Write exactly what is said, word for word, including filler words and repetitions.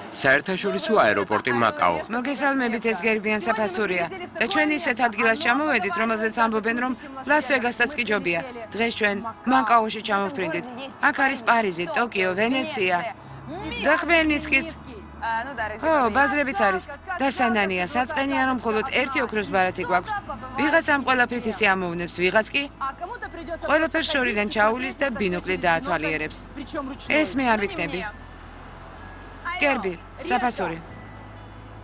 საერთაშორისო აეროპორტი მაკაო. მოგესალმებით, ეს გერბიან საფასურია. და ჩვენ ისეთ ადგილას ჩამოვედით, რომელზეც ამბობენ, რომ ლას-ვეგასაც კი ჯობია. დღეს ჩვენ მაკაოში ჩამოვფრინდით. აქ არის პარიზი, ტოკიო, ვენეცია და ხმელნიცკიც. ხო, ბაზრებიც არის. და სანანია, საწყენია, რომ მხოლოდ ერთი ოქროს ბარათი გვაქვს. ვიღაც ამ ყველაფრით ისე ამოვნებს, ვიღაც კი ყველაფერს შორიდან ჩაულის და ბინოკლით დაათვალიერებს. ეს მე არ ვიქნები. გერბი, საფასური.